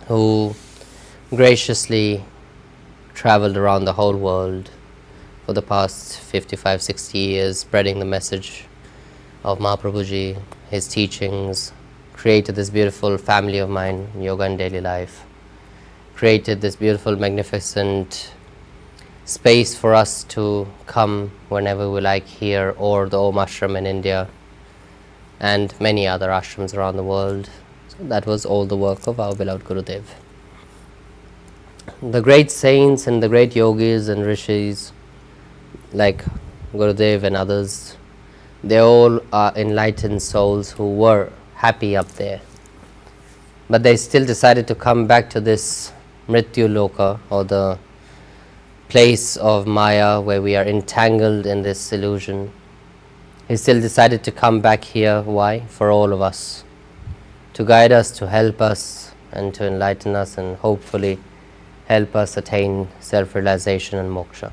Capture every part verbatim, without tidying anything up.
who graciously traveled around the whole world for the past fifty-five, sixty years, spreading the message of Mahaprabhuji, his teachings, created this beautiful family of mine, Yoga and Daily Life, created this beautiful, magnificent space for us to come whenever we like here, or the Om Ashram in India, and many other ashrams around the world. So that was all the work of our beloved Gurudev. The great saints and the great yogis and rishis like Gurudev and others, they all are enlightened souls who were happy up there. But they still decided to come back to this Mrityu Loka, or the place of Maya where we are entangled in this illusion. He still decided to come back here. Why? For all of us. To guide us, to help us, and to enlighten us, and hopefully help us attain self-realization and moksha.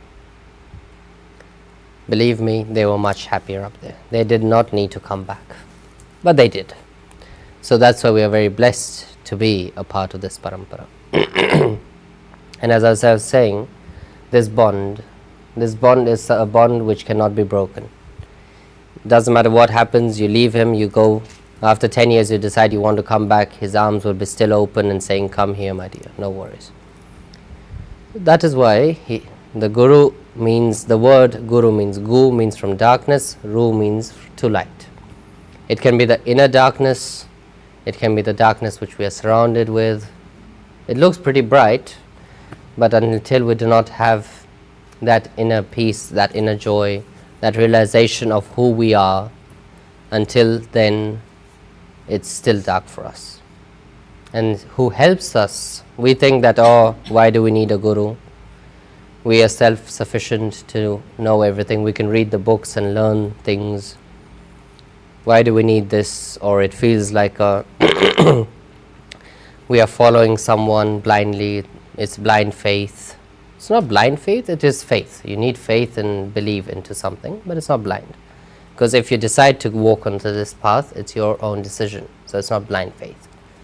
Believe me, they were much happier up there. They did not need to come back, but they did. So that's why we are very blessed to be a part of this parampara. And as I was saying, this bond, this bond is a bond which cannot be broken. Doesn't matter what happens, you leave him, you go. After ten years, you decide you want to come back, his arms will be still open and saying, come here, my dear, no worries. That is why he, the Guru means, the word Guru means, Gu means from darkness, Ru means to light. It can be the inner darkness, it can be the darkness which we are surrounded with. It looks pretty bright, but until we do not have that inner peace, that inner joy, that realization of who we are, until then it's still dark for us. And who helps us? We think that, oh, why do we need a guru? We are self-sufficient to know everything. We can read the books and learn things. Why do we need this? Or it feels like a we are following someone blindly. It's blind faith. It's not blind faith, it is faith. You need faith and believe into something, but it's not blind. Because if you decide to walk onto this path, it's your own decision. So it's not blind faith.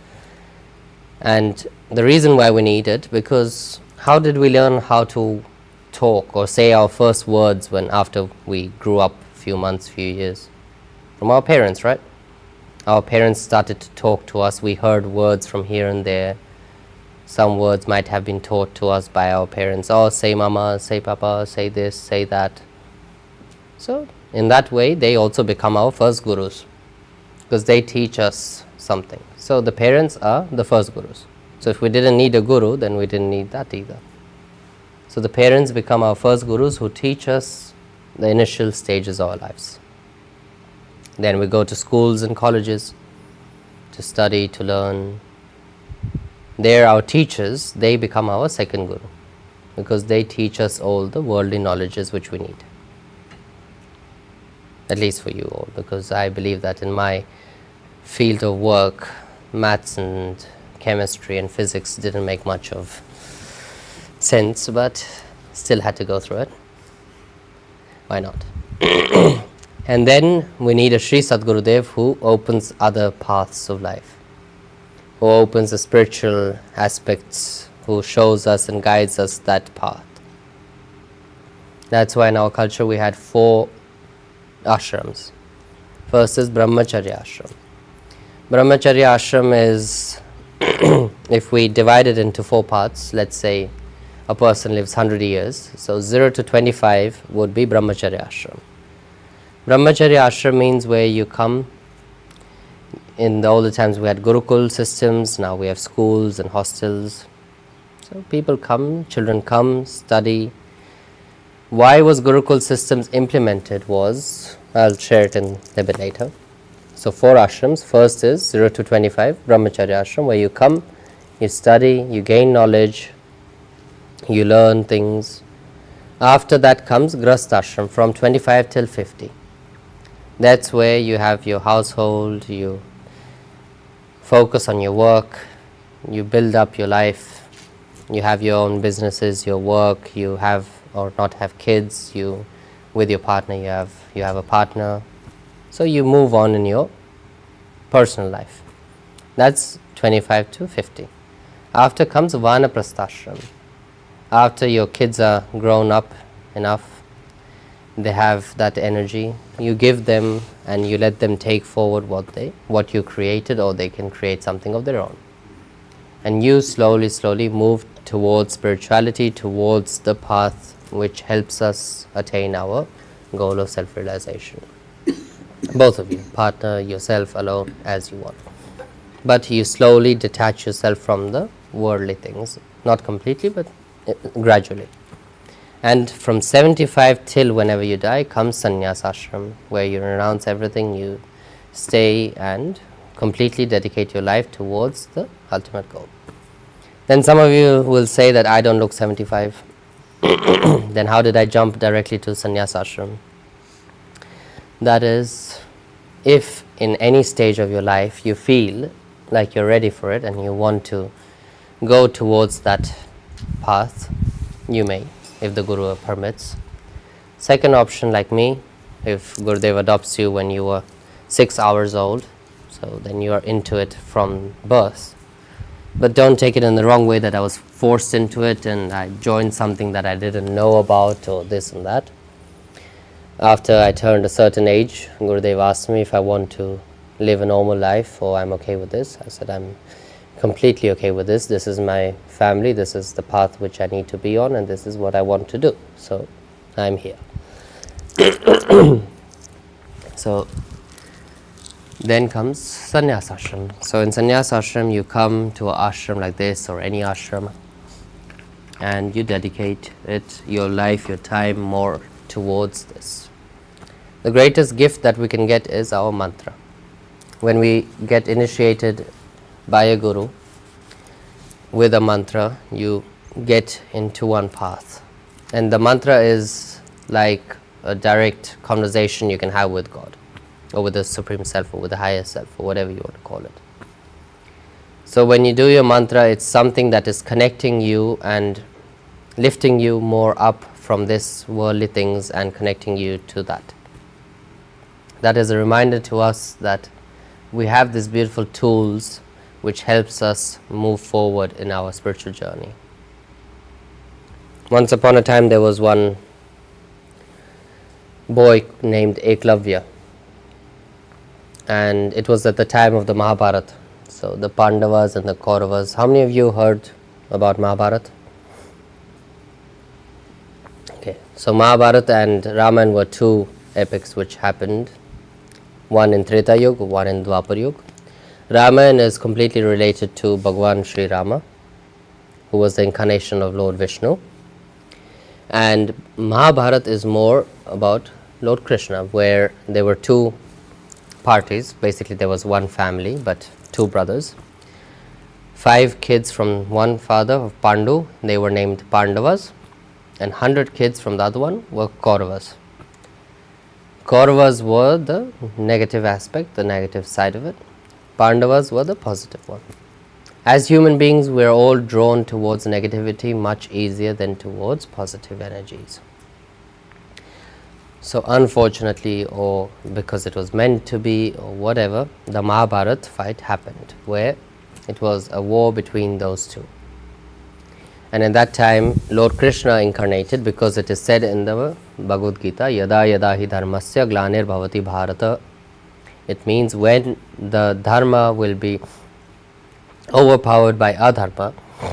And the reason why we need it, because how did we learn how to talk or say our first words when after we grew up a few months, few years? From our parents, right? Our parents started to talk to us. We heard words from here and there. Some words might have been taught to us by our parents. Oh, say mama, say papa, say this, say that. So in that way, they also become our first gurus, because they teach us something. So the parents are the first gurus. So if we didn't need a guru, then we didn't need that either. So the parents become our first gurus who teach us the initial stages of our lives. Then we go to schools and colleges to study, to learn. They're our teachers. They become our second guru, because they teach us all the worldly knowledges which we need. At least for you all, because I believe that in my field of work, maths and chemistry and physics didn't make much of sense, but still had to go through it. Why not? And then we need a Sri Sadgurudev who opens other paths of life, who opens the spiritual aspects, who shows us and guides us that path. That's why in our culture we had four ashrams. First is Brahmacharya ashram. Brahmacharya ashram is, if we divide it into four parts, let's say a person lives one hundred years, so zero to twenty-five would be Brahmacharya ashram. Brahmacharya ashram means where you come. In the older times we had Gurukul systems, now we have schools and hostels. So people come, children come, study. Why was Gurukul systems implemented was, I'll share it in a little bit later. So four ashrams. First is zero to twenty-five, Brahmacharya ashram, where you come, you study, you gain knowledge, you learn things. After that comes Grahast ashram, from twenty-five till fifty. That's where you have your household, you focus on your work, you build up your life, you have your own businesses, your work, you have or not have kids, you with your partner, you have you have a partner. So you move on in your personal life. That's twenty-five to fifty. After comes Vanaprasthashram. After your kids are grown up enough, they have that energy, you give them and you let them take forward what they what you created, or they can create something of their own. And you slowly, slowly move towards spirituality, towards the path which helps us attain our goal of self-realization. Both of you, partner, yourself, alone, as you want. But you slowly detach yourself from the worldly things, not completely, but uh, gradually. And from seventy-five till whenever you die comes sannyas ashram, where you renounce everything, you stay and completely dedicate your life towards the ultimate goal. Then some of you will say that I don't look seventy-five. Then how did I jump directly to sannyas ashram? That is, if in any stage of your life you feel like you're ready for it and you want to go towards that path, you may, if the Guru permits. Second option, like me, if Gurudev adopts you when you were six hours old, so then you are into it from birth. But don't take it in the wrong way that I was forced into it and I joined something that I didn't know about, or this and that. After I turned a certain age, Gurudev asked me if I want to live a normal life or I'm okay with this. I said I'm completely okay with this. This is my family, this is the path which I need to be on, and this is what I want to do. So I'm here. So then comes sannyas ashram. So in sannyas ashram you come to an ashram like this or any ashram and you dedicate it, your life, your time more towards this. The greatest gift that we can get is our mantra. When we get initiated by a guru with a mantra, you get into one path, and the mantra is like a direct conversation you can have with God or with the Supreme Self or with the higher self or whatever you want to call it. So when you do your mantra, it's something that is connecting you and lifting you more up from this worldly things and connecting you to that. That is a reminder to us that we have these beautiful tools which helps us move forward in our spiritual journey. Once upon a time there was one boy named Eklavya, and it was at the time of the Mahabharata. So the Pandavas and the Kauravas. How many of you heard about Mahabharata? Okay, so Mahabharata and Ramayana were two epics which happened, one in Treta Yuga, one in Dwapar Yuga. Ramayana is completely related to Bhagwan Sri Rama, who was the incarnation of Lord Vishnu, and Mahabharata is more about Lord Krishna, where there were two parties. Basically there was one family but two brothers, five kids from one father of Pandu, they were named Pandavas, and one hundred kids from the other one were Kauravas. Kauravas were the negative aspect, the negative side of it. Pandavas were the positive one. As human beings, we are all drawn towards negativity much easier than towards positive energies. So unfortunately, or because it was meant to be, or whatever, the Mahabharata fight happened, where it was a war between those two. And at that time, Lord Krishna incarnated, because it is said in the Bhagavad Gita, Yada yada hi dharmasya glanir bhavati bharata. It means when the dharma will be overpowered by adharma.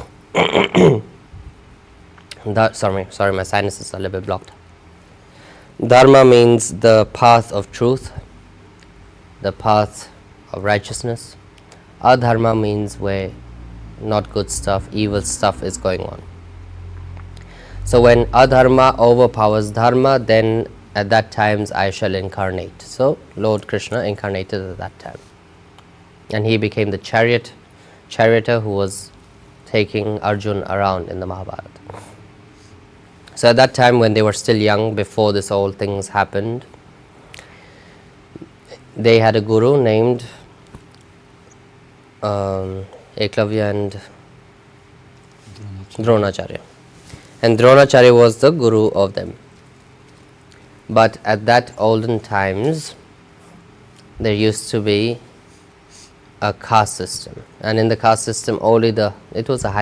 that, sorry, sorry, my sinuses are a little bit blocked. Dharma means the path of truth, the path of righteousness. Adharma means where not good stuff, evil stuff is going on. So when adharma overpowers dharma, then at that times I shall incarnate. So Lord Krishna incarnated at that time, and he became the chariot charioteer who was taking Arjun around in the Mahabharata. So at that time, when they were still young, before this whole things happened, they had a guru named um, Eklavya and Dronacharya. And Dronacharya was the guru of them. But at that olden times, there used to be a caste system, and in the caste system only the, it was a high